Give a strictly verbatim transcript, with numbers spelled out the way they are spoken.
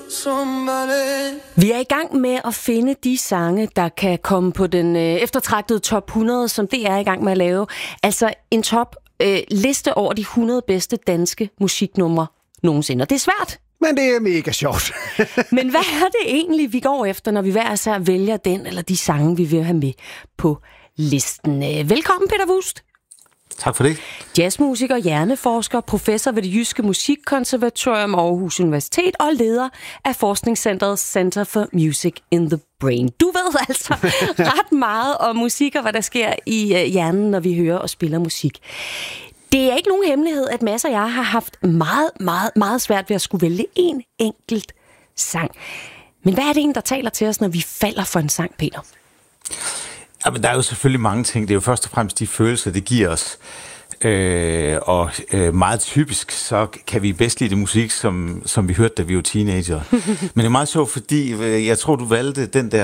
Vi er i gang med at finde de sange, der kan komme på den øh, eftertragtede top hundrede, som det er i gang med at lave. Altså en top øh, liste over de hundrede bedste danske musiknumre nogensinde. Og det er svært. Men det er mega sjovt. Men hvad er det egentlig, vi går efter, når vi hver især vælger den eller de sange, vi vil have med på listen? Velkommen, Peter Wust. Tak for det. Jazzmusiker, hjerneforsker, professor ved det Jyske Musikkonservatorium Aarhus Universitet og leder af forskningscentret Center for Music in the Brain. Du ved altså ret meget om musik og hvad der sker i hjernen, når vi hører og spiller musik. Det er ikke nogen hemmelighed, at Mads og jeg har haft meget, meget, meget svært ved at skulle vælge en enkelt sang. Men hvad er det egentlig, der taler til os, når vi falder for en sang, Peter? Jamen, der er jo selvfølgelig mange ting. Det er jo først og fremmest de følelser, det giver os. Øh, og øh, meget typisk, så kan vi bedst lide det musik, som, som vi hørte, da vi var teenager. Men det er meget sjovt, fordi øh, jeg tror, du valgte den der